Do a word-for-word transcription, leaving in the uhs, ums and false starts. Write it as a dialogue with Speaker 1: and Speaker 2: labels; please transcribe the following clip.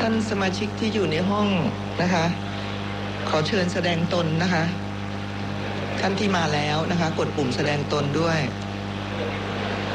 Speaker 1: านสมาชิกที่อยู่ในห้องนะคะขอเชิญแสดงตนนะคะท่านที่มาแล้วนะคะกดปุ่มแสดงตนด้วย